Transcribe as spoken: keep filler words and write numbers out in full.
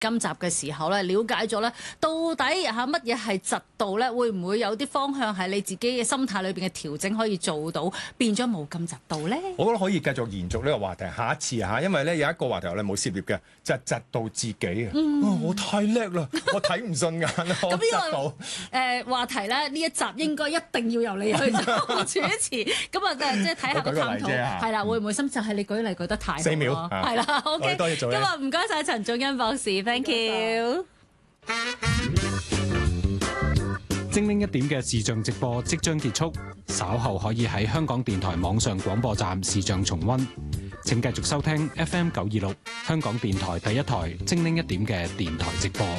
今集嘅時候咧，了解咗咧到底嚇乜嘢係嫉妒咧，會唔會有啲方向係你自己嘅心態裏邊嘅調整可以做到，變咗冇咁嫉妒咧？ 我覺得可以繼續延續呢個話題，下一次嚇，因為咧有一個話題我哋冇涉獵嘅，就係嫉妒自己啊！ 嗯哦、我太叻啦，我睇唔順眼啊！我咁呢嫉妒個誒話題咧，呢一集應該一定要由你去做主持，咁啊即係睇下個探討係啦，會唔會深就係你舉例舉得太好四秒係啦，OK， 多謝做。 今日唔該晒陳祖欣博士 ，thank you。 精靈一點嘅視像直播即將結束，稍後可以喺香港電台網上廣播站視像重溫。請繼續收聽 F M 九二六香港電台第一台精靈一點嘅電台直播。